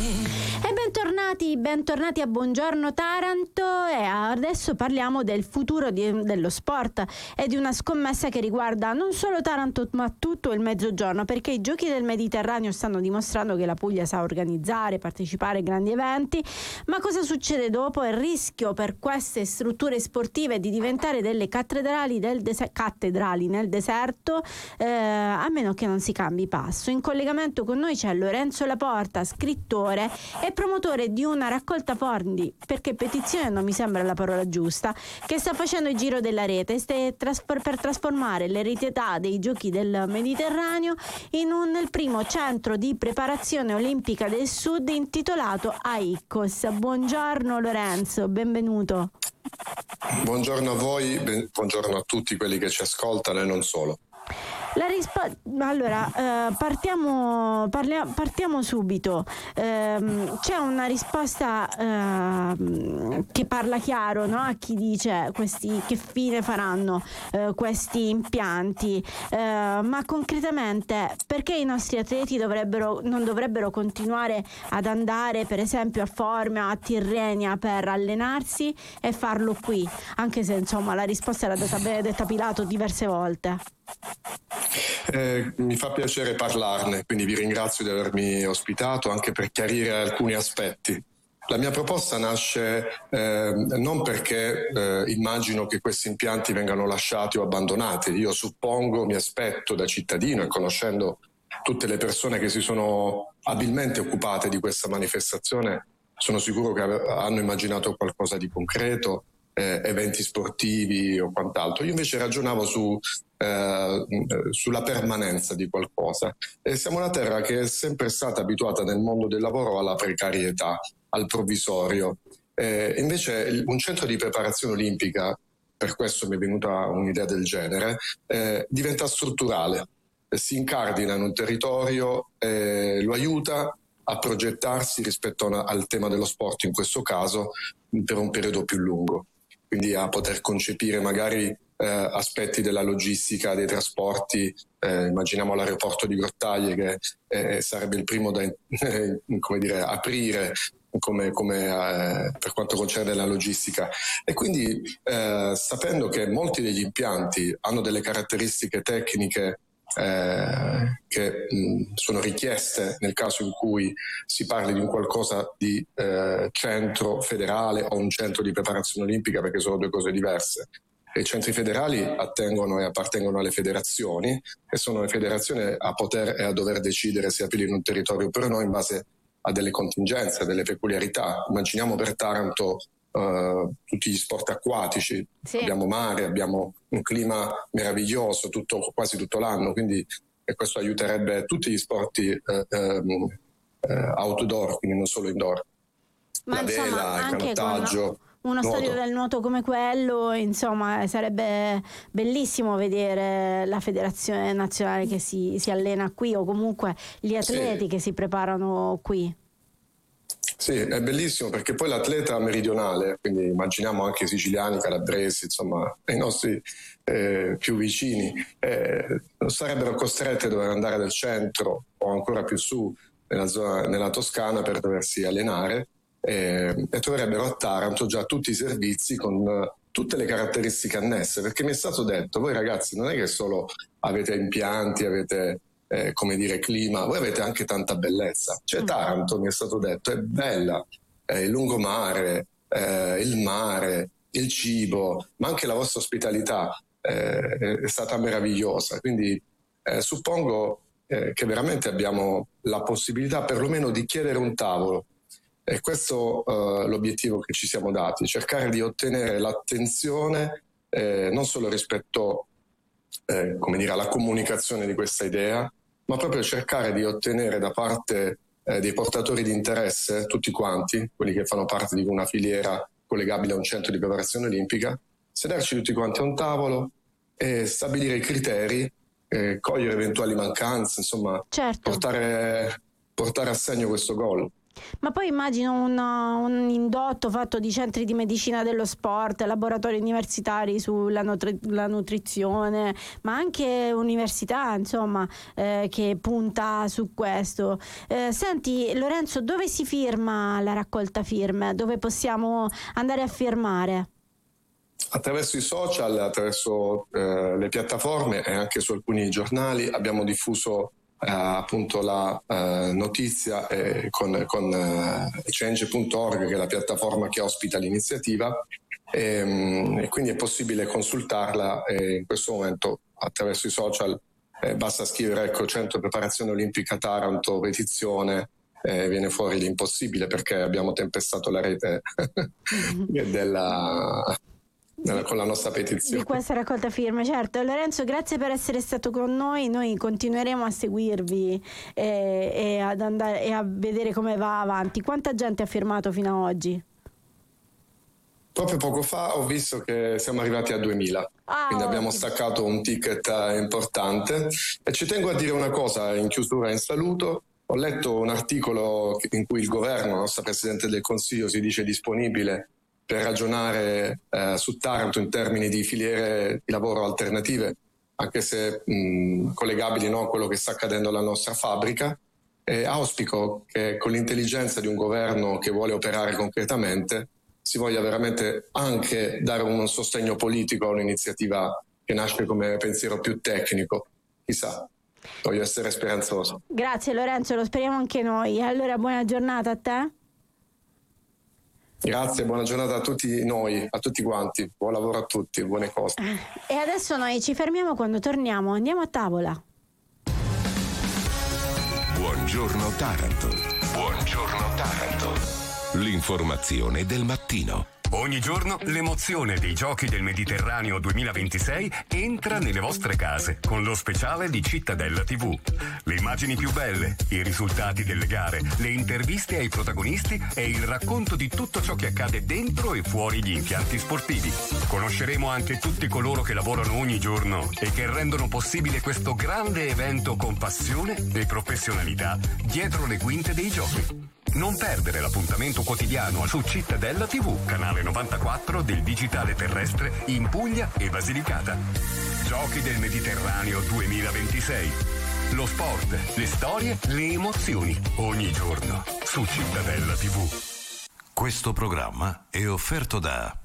E bentornati a Buongiorno Taranto, e adesso parliamo del futuro dello sport e di una scommessa che riguarda non solo Taranto ma tutto il Mezzogiorno, perché i Giochi del Mediterraneo stanno dimostrando che la Puglia sa organizzare, partecipare a grandi eventi, ma cosa succede dopo? Il rischio per queste strutture sportive di diventare delle cattedrali nel deserto, a meno che non si cambi passo. In collegamento con noi c'è Lorenzo Laporta, scrittore e promotore di una raccolta fondi, perché petizione non mi sembra la parola giusta, che sta facendo il giro della rete per trasformare l'eredità dei Giochi del Mediterraneo nel primo centro di preparazione olimpica del Sud intitolato AICOS. Buongiorno Lorenzo, benvenuto. Buongiorno a voi, buongiorno a tutti quelli che ci ascoltano e non solo. Partiamo subito. C'è una risposta che parla chiaro, no? A chi dice che fine faranno questi impianti, ma concretamente perché i nostri atleti non dovrebbero continuare ad andare per esempio a Formia, a Tirrenia per allenarsi e farlo qui, anche se insomma la risposta era da Benedetta Pilato diverse volte. Mi fa piacere parlarne, quindi vi ringrazio di avermi ospitato anche per chiarire alcuni aspetti. La mia proposta nasce non perché immagino che questi impianti vengano lasciati o abbandonati. Io suppongo, mi aspetto da cittadino e conoscendo tutte le persone che si sono abilmente occupate di questa manifestazione, sono sicuro che hanno immaginato qualcosa di concreto, eventi sportivi o quant'altro. Io invece ragionavo sulla permanenza di qualcosa. Siamo una terra che è sempre stata abituata nel mondo del lavoro alla precarietà, al provvisorio. Invece un centro di preparazione olimpica, per questo mi è venuta un'idea del genere, diventa strutturale, si incardina in un territorio, lo aiuta a progettarsi rispetto al tema dello sport, in questo caso per un periodo più lungo, quindi a poter concepire magari aspetti della logistica, dei trasporti. Immaginiamo l'aeroporto di Grottaglie che sarebbe il primo da aprire come per quanto concerne la logistica, e quindi sapendo che molti degli impianti hanno delle caratteristiche tecniche che sono richieste nel caso in cui si parli di un qualcosa di centro federale o un centro di preparazione olimpica, perché sono due cose diverse. I centri federali attengono e appartengono alle federazioni, e sono le federazioni a poter e a dover decidere se aprire in un territorio per noi in base a delle contingenze, a delle peculiarità. Immaginiamo per Taranto tutti gli sport acquatici, sì. Abbiamo mare, abbiamo un clima meraviglioso quasi tutto l'anno, quindi questo aiuterebbe tutti gli sport outdoor, quindi non solo indoor. Ma la insomma, vela, il canottaggio, uno stadio del nuoto come quello, insomma, sarebbe bellissimo vedere la federazione nazionale che si allena qui, o comunque gli atleti che si preparano qui. Sì, è bellissimo, perché poi l'atleta meridionale, quindi immaginiamo anche i siciliani, calabresi, insomma i nostri più vicini, sarebbero costretti a dover andare nel centro o ancora più su nella Toscana per doversi allenare, e troverebbero a Taranto già tutti i servizi con tutte le caratteristiche annesse, perché mi è stato detto: voi ragazzi non è che solo avete impianti, avete clima, voi avete anche tanta bellezza. Taranto, mi è stato detto, è bella, il lungomare, il mare, il cibo, ma anche la vostra ospitalità è stata meravigliosa, quindi suppongo che veramente abbiamo la possibilità perlomeno di chiedere un tavolo, e questo l'obiettivo che ci siamo dati, cercare di ottenere l'attenzione non solo rispetto alla comunicazione di questa idea, ma proprio cercare di ottenere da parte dei portatori di interesse, tutti quanti, quelli che fanno parte di una filiera collegabile a un centro di preparazione olimpica, sederci tutti quanti a un tavolo e stabilire i criteri, cogliere eventuali mancanze, insomma, certo. portare a segno questo goal. Ma poi immagino un indotto fatto di centri di medicina dello sport, laboratori universitari sulla la nutrizione, ma anche università, insomma, che punta su questo. Senti Lorenzo, dove si firma la raccolta firme? Dove possiamo andare a firmare? Attraverso i social, attraverso le piattaforme e anche su alcuni giornali abbiamo diffuso appunto la notizia con change.org, che è la piattaforma che ospita l'iniziativa, e quindi è possibile consultarla in questo momento attraverso i social. Basta scrivere Centro Preparazione Olimpica Taranto petizione, viene fuori l'impossibile, perché abbiamo tempestato la rete con la nostra petizione. Di questa raccolta firme, certo. Lorenzo, grazie per essere stato con noi continueremo a seguirvi e a vedere come va avanti. Quanta gente ha firmato fino ad oggi? Proprio poco fa ho visto che siamo arrivati a 2000, quindi abbiamo staccato un ticket importante, e ci tengo a dire una cosa in chiusura, in saluto. Ho letto un articolo in cui il governo, la nostra Presidente del Consiglio, si dice disponibile per ragionare su Taranto in termini di filiere di lavoro alternative, anche se collegabili a quello che sta accadendo alla nostra fabbrica. Auspico che con l'intelligenza di un governo che vuole operare concretamente si voglia veramente anche dare un sostegno politico a un'iniziativa che nasce come pensiero più tecnico. Chissà, voglio essere speranzoso. Grazie Lorenzo, lo speriamo anche noi. Allora, buona giornata a te. Grazie, buona giornata a tutti noi, a tutti quanti. Buon lavoro a tutti, buone cose. E adesso noi ci fermiamo, quando torniamo andiamo a tavola. Buongiorno Taranto. Buongiorno Taranto. L'informazione del mattino. Ogni giorno l'emozione dei Giochi del Mediterraneo 2026 entra nelle vostre case con lo speciale di Cittadella TV. Le immagini più belle, i risultati delle gare, le interviste ai protagonisti e il racconto di tutto ciò che accade dentro e fuori gli impianti sportivi. Conosceremo anche tutti coloro che lavorano ogni giorno e che rendono possibile questo grande evento con passione e professionalità dietro le quinte dei Giochi. Non perdere l'appuntamento quotidiano su Cittadella TV, canale 94 del digitale terrestre in Puglia e Basilicata. Giochi del Mediterraneo 2026. Lo sport, le storie, le emozioni, ogni giorno su Cittadella TV. Questo programma è offerto da